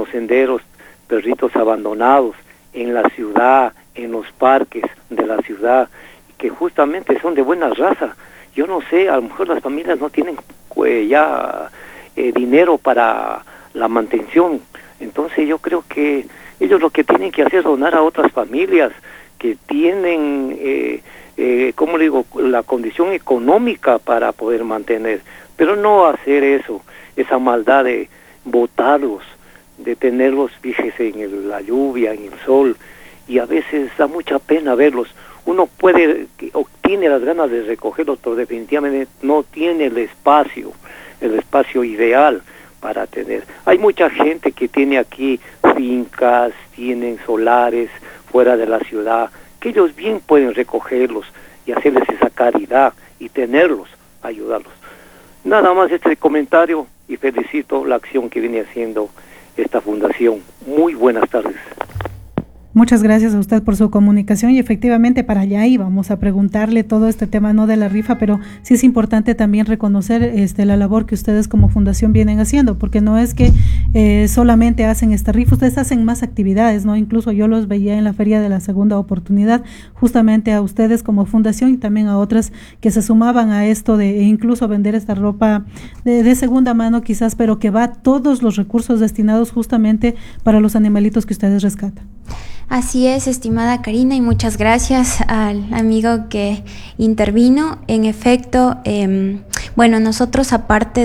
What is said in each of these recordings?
los senderos, perritos abandonados en la ciudad, en los parques de la ciudad, que justamente son de buena raza. Yo no sé, a lo mejor las familias no tienen dinero para la mantención. Entonces yo creo que ellos lo que tienen que hacer es donar a otras familias que tienen, ¿cómo le digo?, la condición económica para poder mantener. Pero no hacer eso, esa maldad de botarlos, de tenerlos, fíjese, en la lluvia, en el sol, y a veces da mucha pena verlos. Uno puede, o tiene las ganas de recogerlos, pero definitivamente no tiene el espacio ideal para tener. Hay mucha gente que tiene aquí fincas, tienen solares fuera de la ciudad, que ellos bien pueden recogerlos y hacerles esa caridad y tenerlos, ayudarlos. Nada más este comentario y felicito la acción que viene haciendo esta fundación. Muy buenas tardes. Muchas gracias a usted por su comunicación y efectivamente para allá íbamos a preguntarle todo este tema, no de la rifa, pero sí es importante también reconocer la labor que ustedes como fundación vienen haciendo, porque no es que solamente hacen esta rifa, ustedes hacen más actividades, ¿no? Incluso yo los veía en la Feria de la Segunda Oportunidad, justamente a ustedes como fundación y también a otras que se sumaban a esto de incluso vender esta ropa de segunda mano quizás, pero que va todos los recursos destinados justamente para los animalitos que ustedes rescatan. Así es, estimada Karina, y muchas gracias al amigo que intervino. En efecto, nosotros aparte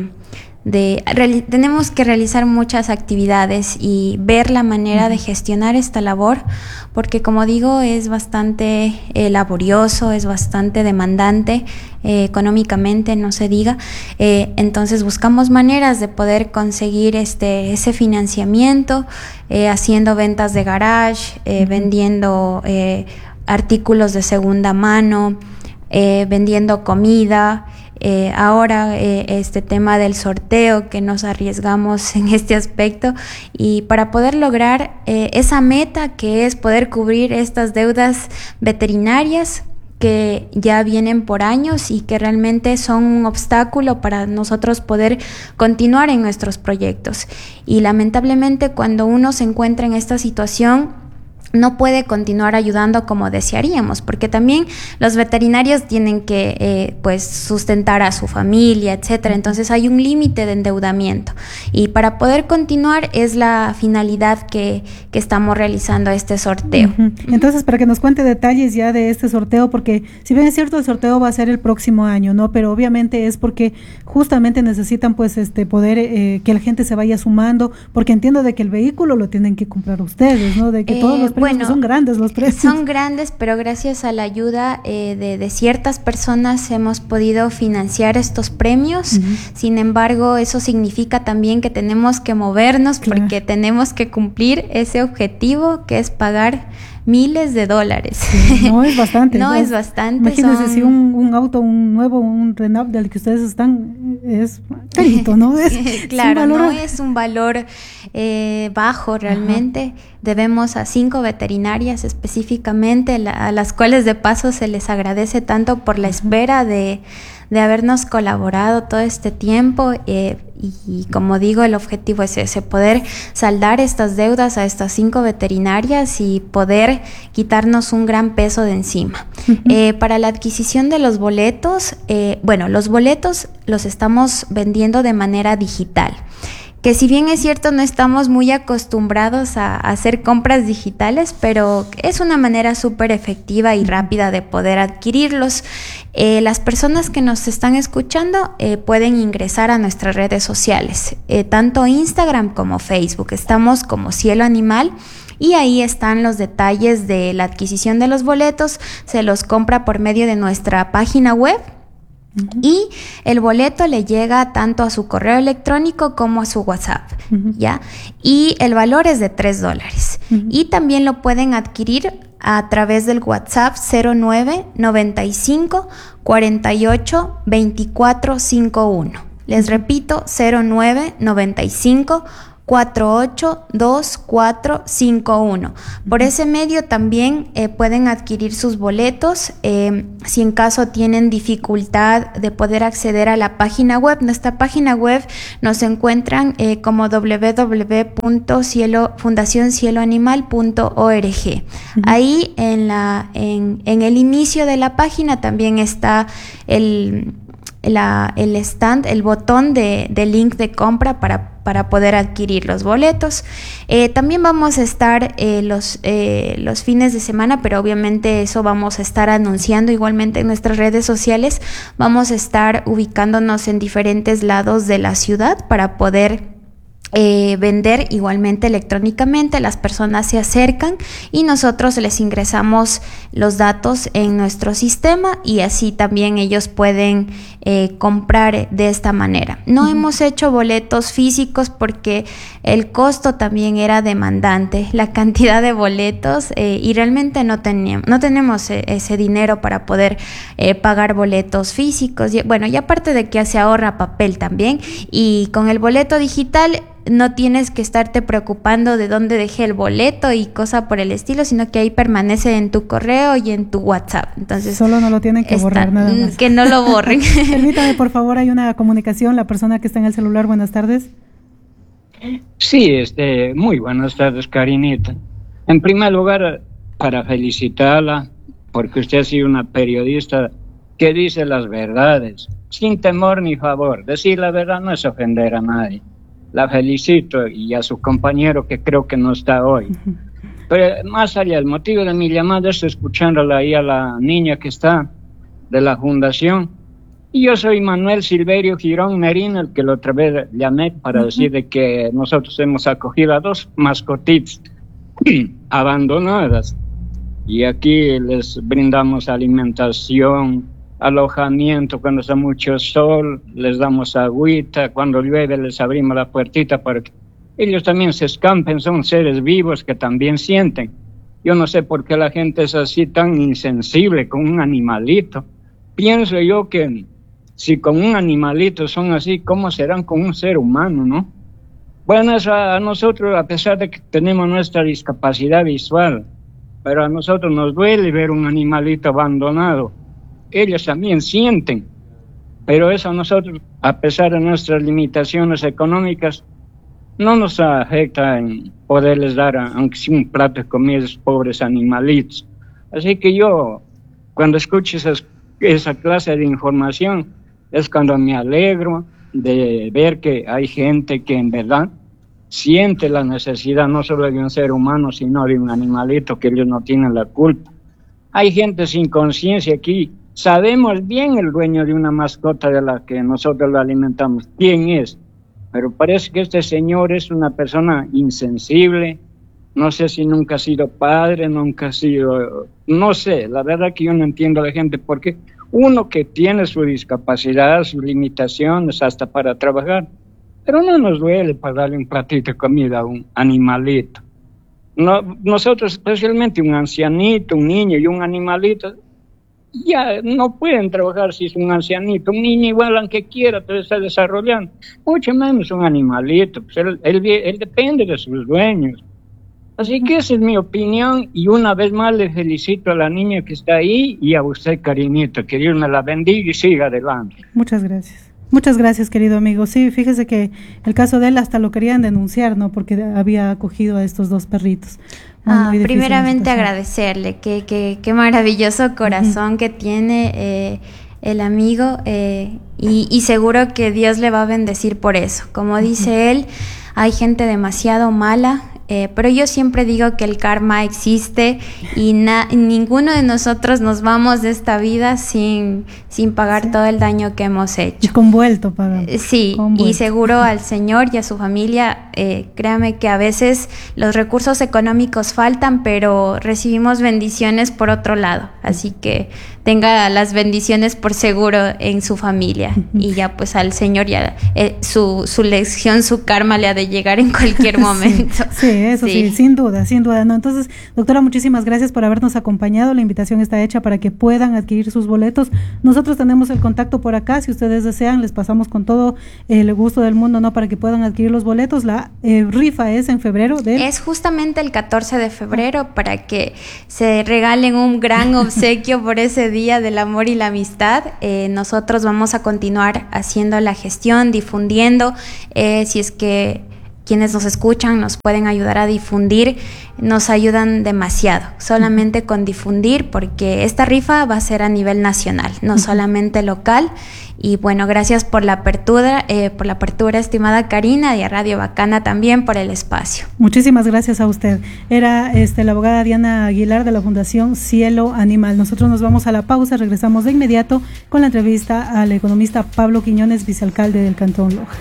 tenemos que realizar muchas actividades y ver la manera de gestionar esta labor, porque como digo, es bastante laborioso, es bastante demandante, económicamente no se diga. Entonces buscamos maneras de poder conseguir ese financiamiento, haciendo ventas de garage, vendiendo artículos de segunda mano, vendiendo comida. Ahora este tema del sorteo, que nos arriesgamos en este aspecto, y para poder lograr esa meta que es poder cubrir estas deudas veterinarias que ya vienen por años y que realmente son un obstáculo para nosotros poder continuar en nuestros proyectos. Y lamentablemente cuando uno se encuentra en esta situación, no puede continuar ayudando como desearíamos, porque también los veterinarios tienen que sustentar a su familia, etcétera. Entonces hay un límite de endeudamiento y para poder continuar es la finalidad que estamos realizando este sorteo. Entonces, para que nos cuente detalles ya de este sorteo, porque si bien es cierto el sorteo va a ser el próximo año, ¿no? Pero obviamente es porque justamente necesitan poder que la gente se vaya sumando, porque entiendo de que el vehículo lo tienen que comprar ustedes, ¿no? De que todos los son grandes los precios. Son grandes, pero gracias a la ayuda de ciertas personas hemos podido financiar estos premios. Sin embargo, eso significa también que tenemos que movernos, porque tenemos que cumplir ese objetivo que es pagar miles de dólares. Sí, no es bastante. No es bastante. Imagínense si un auto, un nuevo, un Renault del que ustedes están, es carito, ¿no? Claro, no es un valor bajo realmente. Debemos a 5 veterinarias específicamente, a las cuales de paso se les agradece tanto por la espera de habernos colaborado todo este tiempo. Y como digo, el objetivo es ese, poder saldar estas deudas a estas 5 veterinarias y poder quitarnos un gran peso de encima. Para la adquisición de los boletos, los boletos los estamos vendiendo de manera digital, que si bien es cierto no estamos muy acostumbrados a hacer compras digitales, pero es una manera súper efectiva y rápida de poder adquirirlos. Las personas que nos están escuchando pueden ingresar a nuestras redes sociales, tanto Instagram como Facebook. Estamos como Cielo Animal y ahí están los detalles de la adquisición de los boletos. Se los compra por medio de nuestra página web. Y el boleto le llega tanto a su correo electrónico como a su WhatsApp, ¿ya? Y el valor es de $3. Y también lo pueden adquirir a través del WhatsApp 09 95 48 24 51. Les repito, 09 95 482451. Por ese medio también pueden adquirir sus boletos. Si en caso tienen dificultad de poder acceder a la página web, nuestra página web nos encuentran como www.fundacioncieloanimal.org. Ahí en el inicio de la página también está el stand, el botón de link de compra para poder adquirir los boletos. También vamos a estar los fines de semana, pero obviamente eso vamos a estar anunciando igualmente en nuestras redes sociales. Vamos a estar ubicándonos en diferentes lados de la ciudad para poder vender igualmente electrónicamente. Las personas se acercan y nosotros les ingresamos los datos en nuestro sistema y así también ellos pueden comprar de esta manera. No hemos hecho boletos físicos porque el costo también era demandante, la cantidad de boletos, y realmente no tenemos ese dinero para poder pagar boletos físicos. Y aparte de que se ahorra papel también, y con el boleto digital no tienes que estarte preocupando de dónde dejé el boleto y cosa por el estilo, sino que ahí permanece en tu correo y en tu WhatsApp. Entonces, solo no lo tienen que borrar, nada más. Que no lo borren. Permítame, por favor, hay una comunicación. La persona que está en el celular, buenas tardes. Sí, muy buenas tardes, Karinita. En primer lugar, para felicitarla, porque usted ha sido una periodista que dice las verdades, sin temor ni favor. Decir la verdad no es ofender a nadie. La felicito y a su compañero que creo que no está hoy. Pero más allá, el motivo de mi llamada es escuchándola ahí a la niña que está de la fundación. Y yo soy Manuel Silverio Girón Merino, el que la otra vez llamé para decir de que nosotros hemos acogido a 2 mascotitas abandonadas. Y aquí les brindamos alimentación, alojamiento cuando está mucho sol, les damos agüita, cuando llueve les abrimos la puertita para que ellos también se escampen. Son seres vivos que también sienten. Yo no sé por qué la gente es así tan insensible con un animalito. Pienso yo que si con un animalito son así, ¿cómo serán con un ser humano, no? Bueno, eso a nosotros, a pesar de que tenemos nuestra discapacidad visual, pero a nosotros nos duele ver un animalito abandonado. Ellos también sienten, pero eso a nosotros, a pesar de nuestras limitaciones económicas, no nos afecta en poderles dar, aunque sea un plato de comida, a esos pobres animalitos. Así que yo, cuando escucho esa clase de información, es cuando me alegro de ver que hay gente que en verdad siente la necesidad no solo de un ser humano, sino de un animalito, que ellos no tienen la culpa. Hay gente sin conciencia aquí. Sabemos bien el dueño de una mascota de la que nosotros lo alimentamos, quién es, pero parece que este señor es una persona insensible. No sé si nunca ha sido padre, nunca ha sido, no sé, la verdad que yo no entiendo a la gente, porque uno que tiene su discapacidad, sus limitaciones hasta para trabajar, pero no nos duele para darle un platito de comida a un animalito. No, nosotros, especialmente un ancianito, un niño y un animalito, ya no pueden trabajar si es un ancianito. Un niño igual, aunque quiera, pero está desarrollando, mucho menos un animalito, pues él depende de sus dueños. Así que esa es mi opinión, y una vez más le felicito a la niña que está ahí y a usted, Karinita, que Dios me la bendiga y siga adelante. Muchas gracias. Muchas gracias, querido amigo. Sí, fíjese que el caso de él hasta lo querían denunciar, ¿no? Porque había acogido a estos 2 perritos. Primeramente agradecerle, qué maravilloso corazón que tiene el amigo, y seguro que Dios le va a bendecir por eso. Como dice él, hay gente demasiado mala, pero yo siempre digo que el karma existe y ninguno de nosotros nos vamos de esta vida sin pagar todo el daño que hemos hecho. Y convuelto pagamos. Sí, y seguro al Señor y a su familia, créame que a veces los recursos económicos faltan, pero recibimos bendiciones por otro lado. Así que tenga las bendiciones por seguro en su familia. Y ya pues al Señor ya su lección, su karma le ha de llegar en cualquier momento. Sí, eso sí, sin duda, ¿no? Entonces, doctora, muchísimas gracias por habernos acompañado. La invitación está hecha para que puedan adquirir sus boletos. Nosotros tenemos el contacto por acá, si ustedes desean, les pasamos con todo el gusto del mundo, ¿no? Para que puedan adquirir los boletos. La rifa es en febrero. Es justamente el 14 de febrero para que se regalen un gran obsequio por ese Día del Amor y la Amistad. Nosotros vamos a continuar haciendo la gestión, difundiendo. Si es que quienes nos escuchan nos pueden ayudar a difundir, nos ayudan demasiado, solamente con difundir, porque esta rifa va a ser a nivel nacional, no solamente local. Y bueno, gracias por la apertura, estimada Karina, y a Radio Bacana también por el espacio. Muchísimas gracias a usted. Era la abogada Diana Aguilar de la Fundación Cielo Animal. Nosotros nos vamos a la pausa, regresamos de inmediato con la entrevista al economista Pablo Quiñones, vicealcalde del Cantón Loja.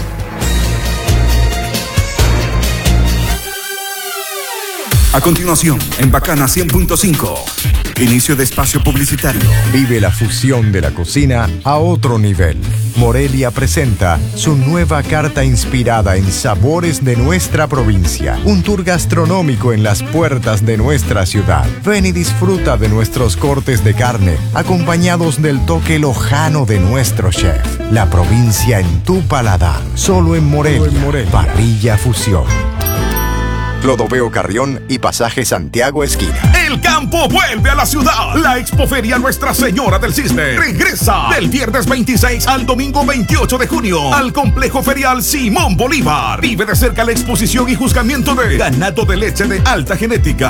A continuación, en Bacana 100.5, inicio de espacio publicitario. Vive la fusión de la cocina a otro nivel. Morelia presenta su nueva carta inspirada en sabores de nuestra provincia. Un tour gastronómico en las puertas de nuestra ciudad. Ven y disfruta de nuestros cortes de carne, acompañados del toque lojano de nuestro chef. La provincia en tu paladar. Solo en Morelia. Parrilla Fusión. Clodoveo Carrión y Pasaje Santiago Esquina. El campo vuelve a la ciudad. La Expoferia Nuestra Señora del Cisne regresa del viernes 26 al domingo 28 de junio al complejo ferial Simón Bolívar. Vive de cerca la exposición y juzgamiento de ganado de leche de alta genética,